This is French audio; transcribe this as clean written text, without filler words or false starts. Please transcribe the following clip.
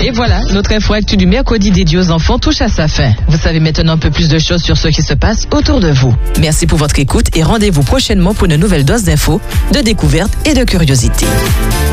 Et voilà, notre info actu du mercredi dédié aux enfants touche à sa fin. Vous savez maintenant un peu plus de choses sur ce qui se passe autour de vous. Merci pour votre écoute et rendez-vous prochainement pour une nouvelle dose d'infos, de découvertes et de curiosité.